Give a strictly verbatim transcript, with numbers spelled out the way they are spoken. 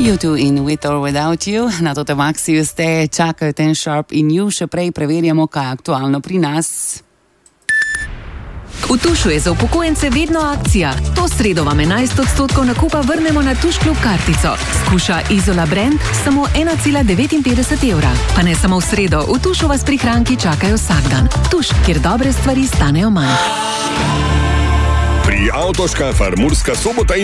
You two in With or Without You, na to te Maxiju ste, čakajo Ten Sharp in You, še prej preverjamo, kaj je aktualno pri nas. V Tušu je za upokojence vedno akcija. To sredo vam enajst odstotkov nakupa vrnemo na Tuš klub kartico. Skuša Izola Brand samo ena cela devetinpetdeset evra. Pa ne samo v sredo, v Tušu vas prihranki čakajo vsak dan. Tuš, kjer dobre stvari stanejo manj. Pri Avtoškafar Murska Sobota in